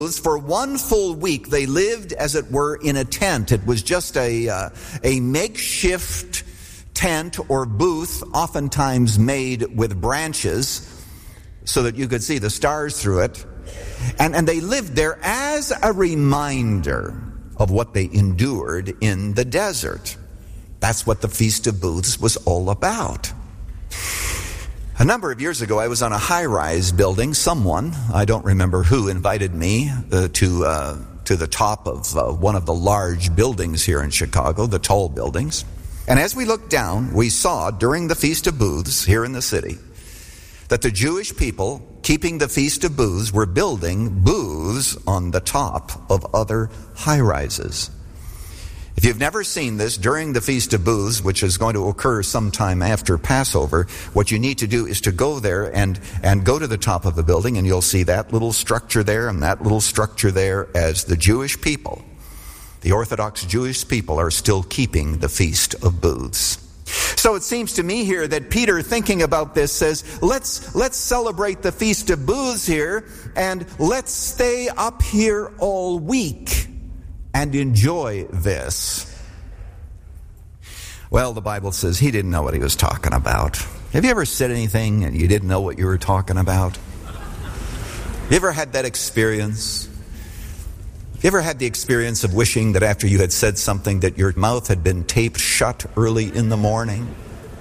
For 1 full week, they lived, as it were, in a tent. It was just a makeshift tent or booth, oftentimes made with branches, so that you could see the stars through it. And they lived there as a reminder of what they endured in the desert. That's what the Feast of Booths was all about. A number of years ago, I was on a high-rise building. Someone, I don't remember who, invited me to the top of one of the large buildings here in Chicago, the tall buildings. And as we looked down, we saw during the Feast of Booths here in the city that the Jewish people keeping the Feast of Booths were building booths on the top of other high-rises. If you've never seen this, during the Feast of Booths, which is going to occur sometime after Passover, what you need to do is to go there and go to the top of the building, and you'll see that little structure there and that little structure there as the Jewish people, the Orthodox Jewish people, are still keeping the Feast of Booths. So it seems to me here that Peter, thinking about this, says, let's celebrate the Feast of Booths here, and let's stay up here all week and enjoy this. Well, the Bible says he didn't know what he was talking about. Have you ever said anything and you didn't know what you were talking about? You ever had that experience? You ever had the experience of wishing that after you had said something that your mouth had been taped shut early in the morning?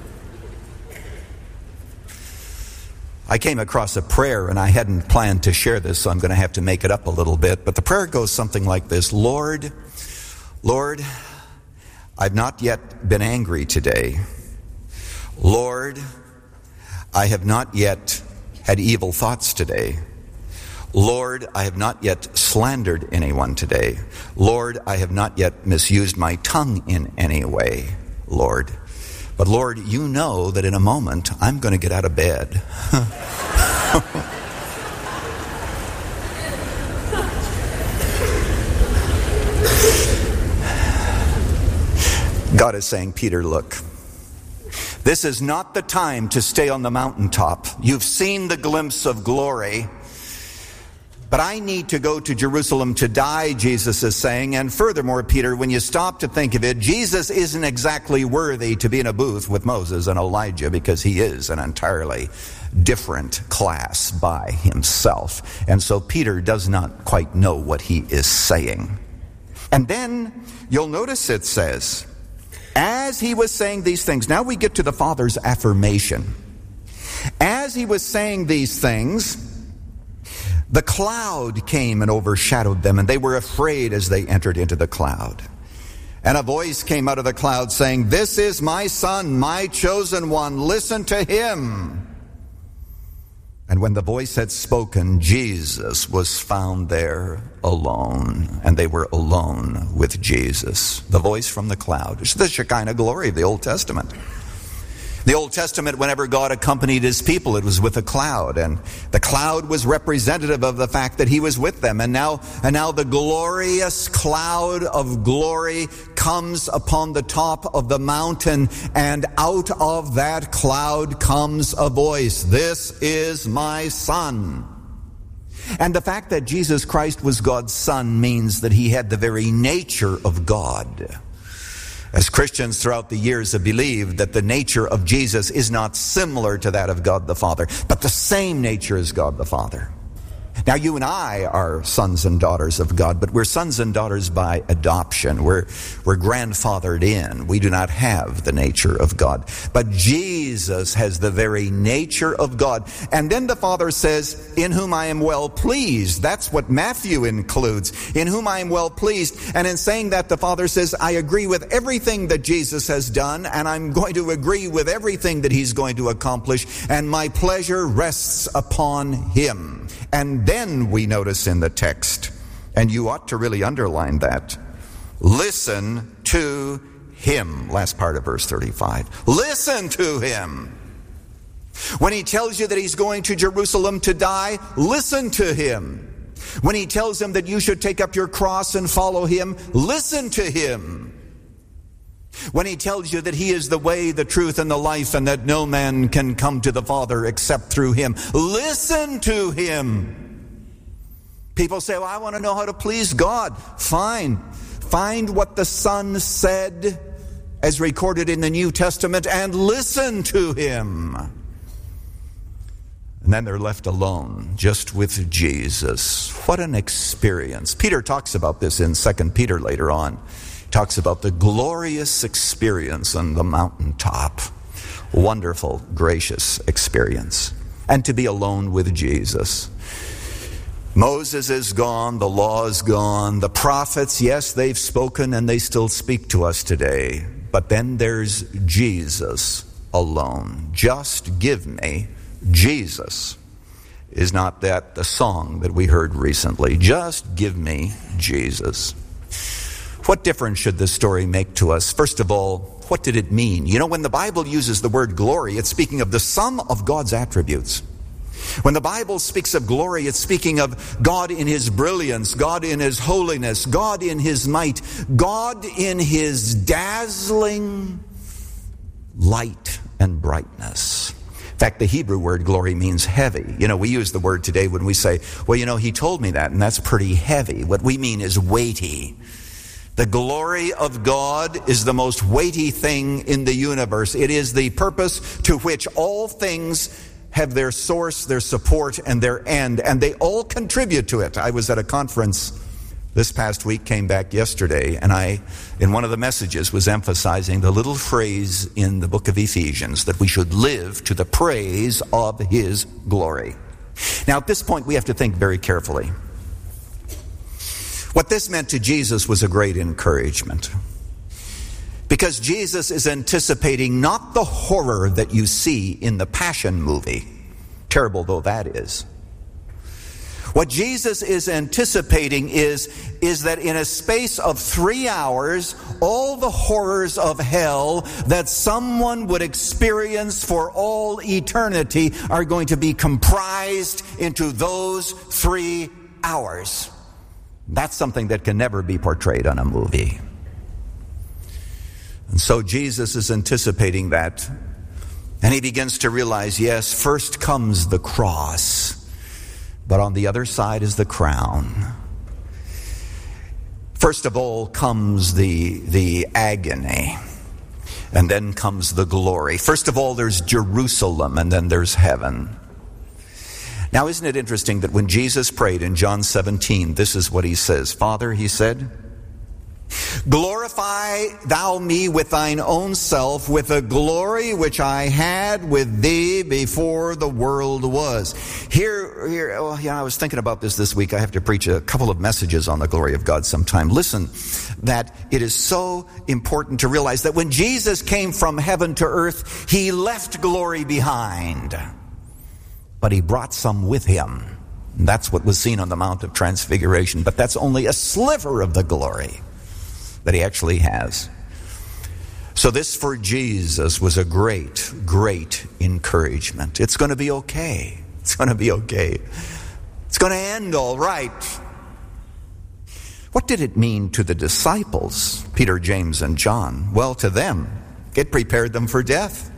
I came across a prayer, and I hadn't planned to share this, so I'm going to have to make it up a little bit. But the prayer goes something like this: Lord, I've not yet been angry today. Lord, I have not yet had evil thoughts today. Lord, I have not yet slandered anyone today. Lord, I have not yet misused my tongue in any way, Lord. But Lord, you know that in a moment I'm going to get out of bed. God is saying, Peter, look, this is not the time to stay on the mountaintop. You've seen the glimpse of glory. But I need to go to Jerusalem to die, Jesus is saying. And furthermore, Peter, when you stop to think of it, Jesus isn't exactly worthy to be in a booth with Moses and Elijah, because he is an entirely different class by himself. And so Peter does not quite know what he is saying. And then you'll notice it says, as he was saying these things, now we get to the Father's affirmation. As he was saying these things, the cloud came and overshadowed them, and they were afraid as they entered into the cloud. And a voice came out of the cloud saying, "This is my Son, my chosen one. Listen to him." And when the voice had spoken, Jesus was found there alone, and they were alone with Jesus. The voice from the cloud. It's the Shekinah glory of the Old Testament. The Old Testament, whenever God accompanied his people, it was with a cloud, and the cloud was representative of the fact that he was with them. And now the glorious cloud of glory comes upon the top of the mountain, and out of that cloud comes a voice. This is my Son. And the fact that Jesus Christ was God's Son means that he had the very nature of God. As Christians throughout the years have believed that the nature of Jesus is not similar to that of God the Father, but the same nature as God the Father. Now, you and I are sons and daughters of God, but we're sons and daughters by adoption. We're grandfathered in. We do not have the nature of God. But Jesus has the very nature of God. And then the Father says, "In whom I am well pleased." That's what Matthew includes. "In whom I am well pleased." And in saying that, the Father says, I agree with everything that Jesus has done, and I'm going to agree with everything that he's going to accomplish, and my pleasure rests upon him. And then we notice in the text, and you ought to really underline that, listen to him. Last part of verse 35. Listen to him. When he tells you that he's going to Jerusalem to die, listen to him. When he tells him that you should take up your cross and follow him, listen to him. When he tells you that he is the way, the truth, and the life, and that no man can come to the Father except through him, listen to him. People say, well, I want to know how to please God. Fine. Find what the Son said as recorded in the New Testament and listen to him. And then they're left alone, just with Jesus. What an experience. Peter talks about this in 2 Peter later on. He talks about the glorious experience on the mountaintop. Wonderful, gracious experience. And to be alone with Jesus. Moses is gone, the law is gone, the prophets, yes, they've spoken and they still speak to us today. But then there's Jesus alone. Just give me Jesus. Is not that the song that we heard recently? Just give me Jesus. What difference should this story make to us? First of all, what did it mean? You know, when the Bible uses the word glory, it's speaking of the sum of God's attributes. When the Bible speaks of glory, it's speaking of God in his brilliance, God in his holiness, God in his might, God in his dazzling light and brightness. In fact, the Hebrew word glory means heavy. You know, we use the word today when we say, well, you know, he told me that, and that's pretty heavy. What we mean is weighty. The glory of God is the most weighty thing in the universe. It is the purpose to which all things have their source, their support, and their end, and they all contribute to it. I was at a conference this past week, came back yesterday, and I, in one of the messages, was emphasizing the little phrase in the book of Ephesians that we should live to the praise of his glory. Now, at this point, we have to think very carefully. What this meant to Jesus was a great encouragement. Because Jesus is anticipating not the horror that you see in the Passion movie, terrible though that is. What Jesus is anticipating is that in a space of 3 hours, all the horrors of hell that someone would experience for all eternity are going to be comprised into those 3 hours. That's something that can never be portrayed on a movie. And so Jesus is anticipating that. And he begins to realize, yes, first comes the cross, but on the other side is the crown. First of all comes the agony, and then comes the glory. First of all, there's Jerusalem, and then there's heaven. Now, isn't it interesting that when Jesus prayed in John 17, this is what he says. Father, he said, glorify thou me with thine own self, with the glory which I had with thee before the world was. I was thinking about this week. I have to preach a couple of messages on the glory of God sometime. Listen, that it is so important to realize that when Jesus came from heaven to earth, he left glory behind, but he brought some with him. And that's what was seen on the Mount of Transfiguration, but that's only a sliver of the glory that he actually has. So this for Jesus was a great, great encouragement. It's going to be okay. It's going to be okay. It's going to end all right. What did it mean to the disciples, Peter, James, and John? Well, to them, it prepared them for death.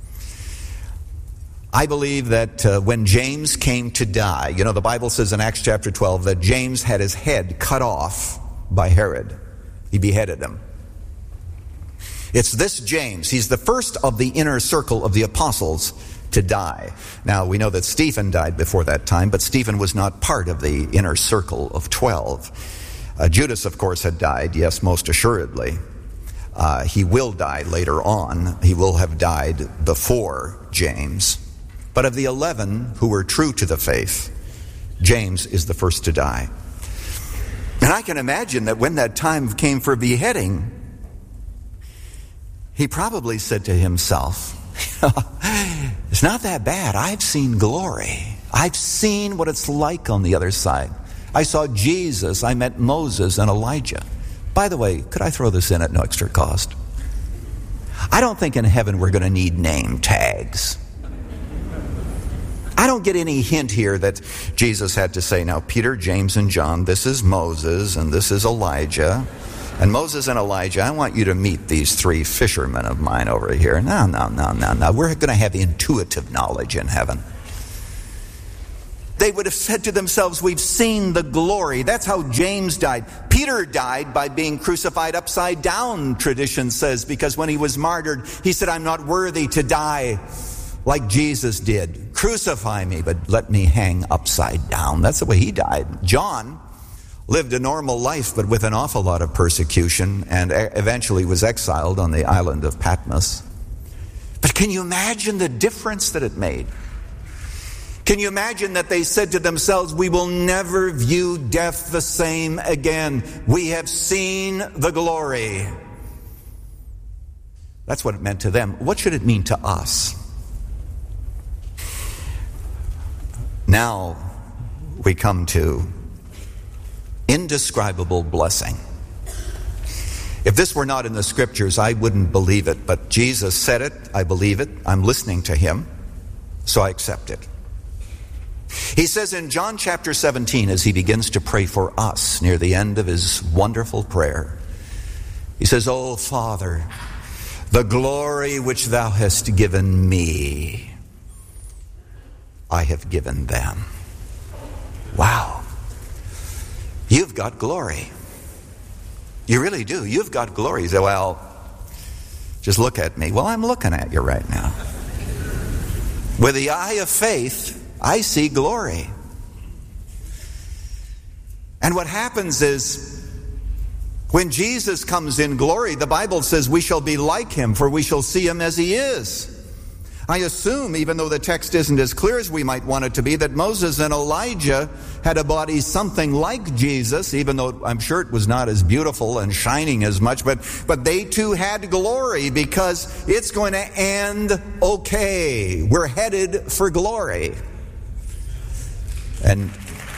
I believe that when James came to die, you know, the Bible says in Acts chapter 12 that James had his head cut off by Herod. He beheaded him. It's this James. He's the first of the inner circle of the apostles to die. Now, we know that Stephen died before that time, but Stephen was not part of the inner circle of 12. Judas, of course, had died, yes, most assuredly. He will die later on. He will have died before James. But of the 11 who were true to the faith, James is the first to die. And I can imagine that when that time came for beheading, he probably said to himself, it's not that bad. I've seen glory. I've seen what it's like on the other side. I saw Jesus. I met Moses and Elijah. By the way, could I throw this in at no extra cost? I don't think in heaven we're going to need name tags. I don't get any hint here that Jesus had to say, now, Peter, James, and John, this is Moses, and this is Elijah. And Moses and Elijah, I want you to meet these 3 fishermen of mine over here. No. We're going to have intuitive knowledge in heaven. They would have said to themselves, we've seen the glory. That's how James died. Peter died by being crucified upside down, tradition says, because when he was martyred, he said, I'm not worthy to die like Jesus did. Crucify me, but let me hang upside down. That's the way he died. John lived a normal life, but with an awful lot of persecution, and eventually was exiled on the island of Patmos. But can you imagine the difference that it made? Can you imagine that they said to themselves, we will never view death the same again. We have seen the glory. That's what it meant to them. What should it mean to us? Now we come to indescribable blessing. If this were not in the scriptures, I wouldn't believe it. But Jesus said it. I believe it. I'm listening to him. So I accept it. He says in John chapter 17, as he begins to pray for us near the end of his wonderful prayer, he says, "O Father, the glory which thou hast given me, I have given them." Wow. You've got glory. You really do. You've got glory. You say, well, just look at me. Well, I'm looking at you right now. With the eye of faith, I see glory. And what happens is, when Jesus comes in glory, the Bible says we shall be like him, for we shall see him as he is. I assume, even though the text isn't as clear as we might want it to be, that Moses and Elijah had a body something like Jesus, even though I'm sure it was not as beautiful and shining as much, but they too had glory, because it's going to end okay. We're headed for glory. And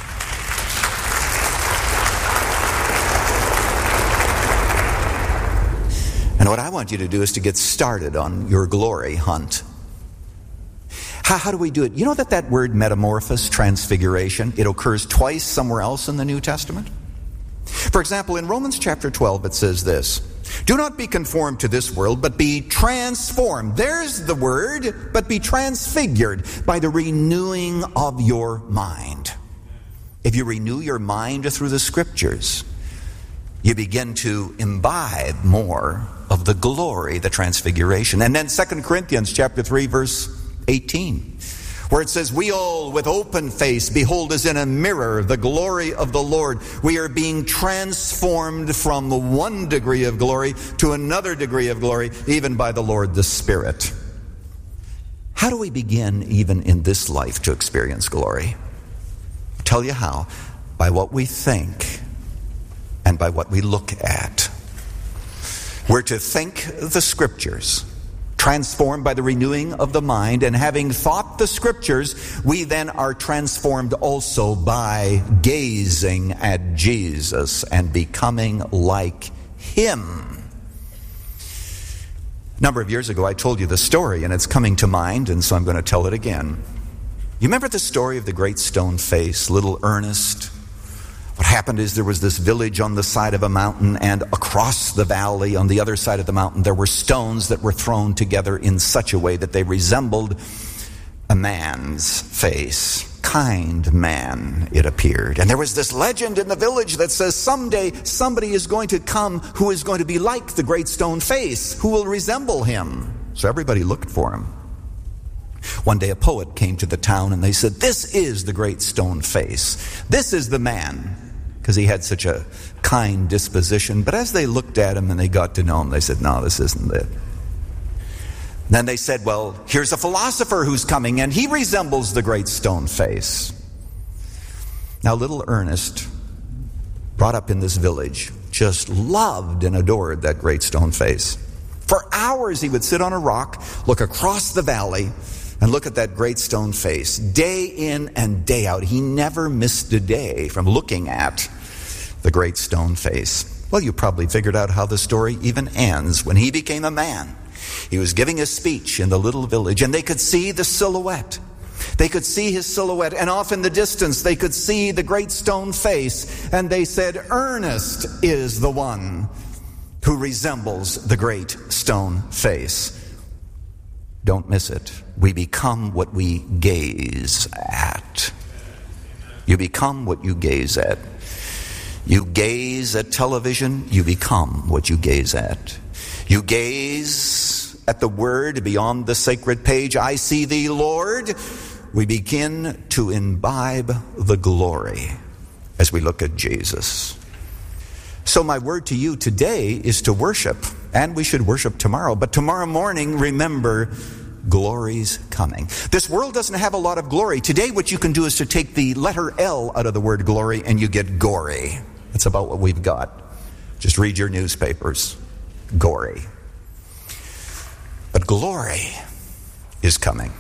what I want you to do is to get started on your glory hunt. How do we do it? You know that word metamorphosis, transfiguration, it occurs twice somewhere else in the New Testament? For example, in Romans chapter 12, it says this: "Do not be conformed to this world, but be transformed." There's the word, but be transfigured by the renewing of your mind. If you renew your mind through the scriptures, you begin to imbibe more of the glory, the transfiguration. And then 2 Corinthians chapter 3, verse 18, where it says, "We all with open face behold as in a mirror the glory of the Lord. We are being transformed from the one degree of glory to another degree of glory, even by the Lord the Spirit." How do we begin, even in this life, to experience glory? I'll tell you how. By what we think and by what we look at. We're to think the scriptures, transformed by the renewing of the mind, and having thought the scriptures, we then are transformed also by gazing at Jesus and becoming like him. A number of years ago, I told you the story, and it's coming to mind, and so I'm going to tell it again. You remember the story of the great stone face, little Ernest? What happened is there was this village on the side of a mountain, and across the valley on the other side of the mountain there were stones that were thrown together in such a way that they resembled a man's face. Kind man, it appeared. And there was this legend in the village that says someday somebody is going to come who is going to be like the great stone face, who will resemble him. So everybody looked for him. One day a poet came to the town and they said, "This is the great stone face. This is the man," because he had such a kind disposition. But as they looked at him and they got to know him, they said, "No, this isn't it." And then they said, "Well, here's a philosopher who's coming, and he resembles the great stone face." Now, little Ernest, brought up in this village, just loved and adored that great stone face. For hours he would sit on a rock, look across the valley, and look at that great stone face. Day in and day out, he never missed a day from looking at the great stone face. Well, you probably figured out how the story even ends. When he became a man, he was giving a speech in the little village, and they could see the silhouette. They could see his silhouette, and off in the distance they could see the great stone face, and they said, "Ernest is the one who resembles the great stone face." Don't miss it. We become what we gaze at. You become what you gaze at. You gaze at television, you become what you gaze at. You gaze at the word beyond the sacred page, I see thee, Lord. We begin to imbibe the glory as we look at Jesus. So my word to you today is to worship, and we should worship tomorrow. But tomorrow morning, remember, glory's coming. This world doesn't have a lot of glory. Today, what you can do is to take the letter L out of the word glory, and you get gory. That's about what we've got. Just read your newspapers. Gory. But glory is coming.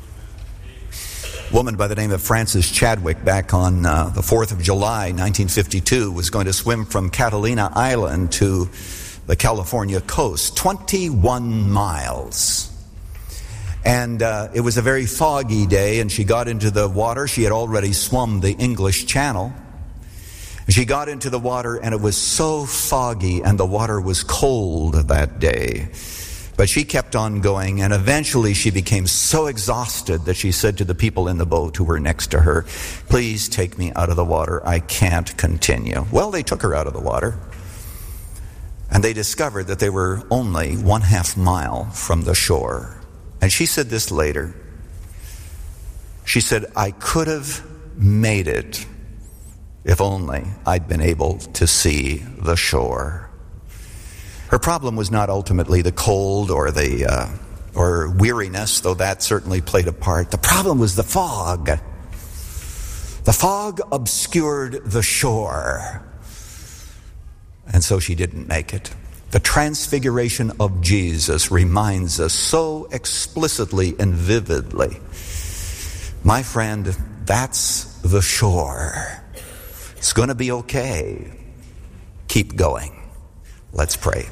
A woman by the name of Frances Chadwick, back on the 4th of July, 1952, was going to swim from Catalina Island to the California coast, 21 miles. And it was a very foggy day, and she got into the water. She had already swum the English Channel. She got into the water, and it was so foggy, and the water was cold that day. But she kept on going, and eventually she became so exhausted that she said to the people in the boat who were next to her, "Please take me out of the water. I can't continue." Well, they took her out of the water, and they discovered that they were only 1/2 mile from the shore. And she said this later. She said, "I could have made it if only I'd been able to see the shore." Her problem was not ultimately the cold or or weariness, though that certainly played a part. The problem was the fog. The fog obscured the shore. And so she didn't make it. The transfiguration of Jesus reminds us so explicitly and vividly. My friend, that's the shore. It's going to be okay. Keep going. Let's pray.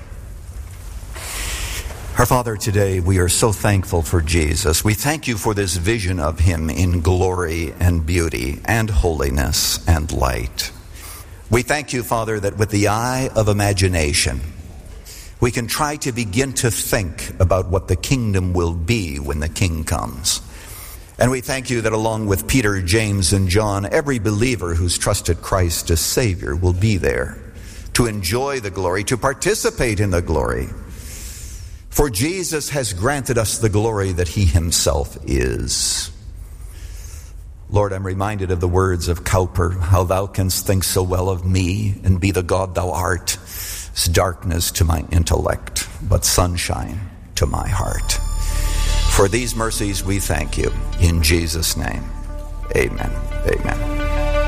Our Father, today we are so thankful for Jesus. We thank you for this vision of him in glory and beauty and holiness and light. We thank you, Father, that with the eye of imagination, we can try to begin to think about what the kingdom will be when the King comes. And we thank you that along with Peter, James, and John, every believer who's trusted Christ as Savior will be there to enjoy the glory, to participate in the glory. For Jesus has granted us the glory that he himself is. Lord, I'm reminded of the words of Cowper, "How thou canst think so well of me and be the God thou art. It's darkness to my intellect, but sunshine to my heart." For these mercies we thank you. In Jesus' name, amen. Amen.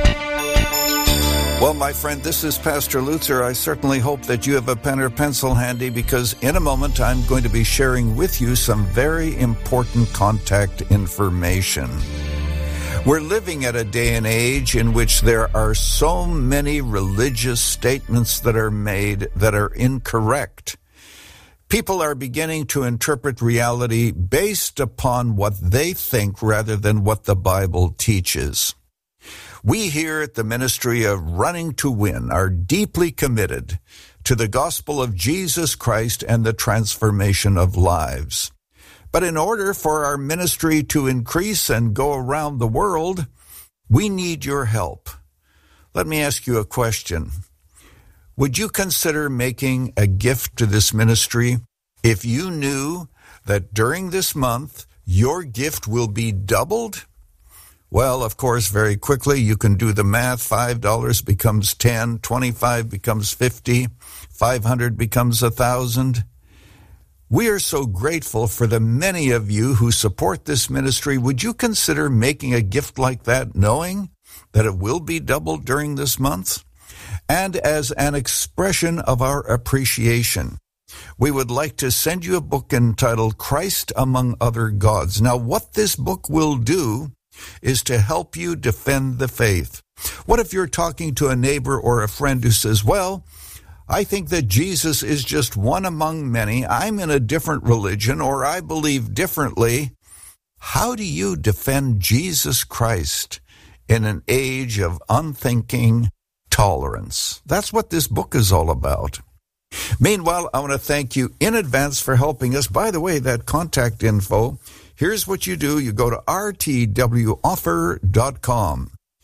Well, my friend, this is Pastor Lutzer. I certainly hope that you have a pen or pencil handy, because in a moment I'm going to be sharing with you some very important contact information. We're living at a day and age in which there are so many religious statements that are made that are incorrect. People are beginning to interpret reality based upon what they think rather than what the Bible teaches. We here at the Ministry of Running to Win are deeply committed to the gospel of Jesus Christ and the transformation of lives. But in order for our ministry to increase and go around the world, we need your help. Let me ask you a question. Would you consider making a gift to this ministry if you knew that during this month your gift will be doubled? Well, of course, very quickly you can do the math. $5 becomes $10, $25 becomes $50, $500 becomes $1,000. We are so grateful for the many of you who support this ministry. Would you consider making a gift like that, knowing that it will be doubled during this month? And as an expression of our appreciation, we would like to send you a book entitled Christ Among Other Gods. Now, what this book will do is to help you defend the faith. What if you're talking to a neighbor or a friend who says, "Well, I think that Jesus is just one among many. I'm in a different religion, or I believe differently." How do you defend Jesus Christ in an age of unthinking tolerance? That's what this book is all about. Meanwhile, I want to thank you in advance for helping us. By the way, that contact info, here's what you do. You go to rtwoffer.com.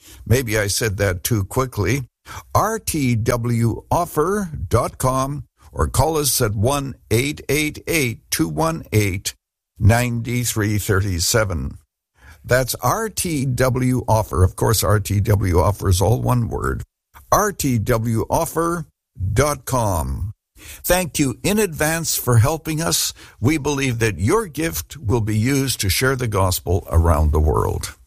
Maybe I said that too quickly. rtwoffer.com, or call us at 1-888-218-9337. That's RTW Offer. Of course, RTW Offer is all one word. rtwoffer.com. Thank you in advance for helping us. We believe that your gift will be used to share the gospel around the world.